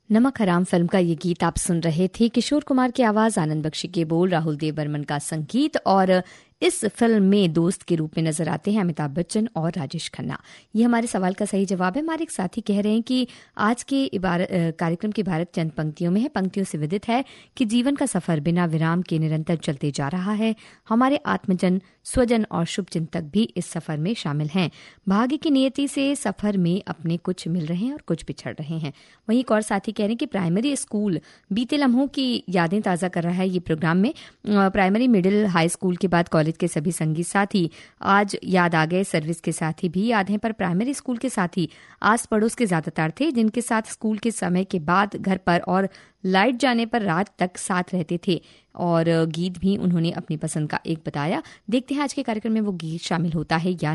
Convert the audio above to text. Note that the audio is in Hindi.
नमक हराम फिल्म का ये गीत आप सुन रहे थे। किशोर कुमार की आवाज, आनंद बख्शी के बोल, राहुल देव बर्मन का संगीत। और इस फिल्म में दोस्त के रूप में नजर आते हैं अमिताभ बच्चन और राजेश खन्ना। ये हमारे सवाल का सही जवाब है। हमारे एक साथी कह रहे हैं कि आज के कार्यक्रम की इबारत चंद पंक्तियों में है। पंक्तियों से विदित है कि जीवन का सफर बिना विराम के निरंतर चलते जा रहा है। हमारे आत्मजन, स्वजन और शुभ चिंतक भी इस सफर में शामिल हैं। भाग्य की नियति से सफर में अपने कुछ मिल रहे हैं और कुछ बिछड़ रहे हैं। वहीं एक और साथी कह रहे हैं कि प्राइमरी स्कूल बीते लम्हों की यादें ताज़ा कर रहा है ये प्रोग्राम में। प्राइमरी, मिडिल, हाई स्कूल के बाद कॉलेज के सभी संगी साथी आज याद आ गए। सर्विस के साथी भी याद हैं, पर प्राइमरी स्कूल के साथी आस पड़ोस के ज्यादातर थे, जिनके साथ स्कूल के समय के बाद घर पर और लाइट जाने पर रात तक साथ रहते थे। और गीत भी उन्होंने अपनी पसंद का एक बताया। देखते हैं आज के कार्यक्रम में वो गीत शामिल होता है या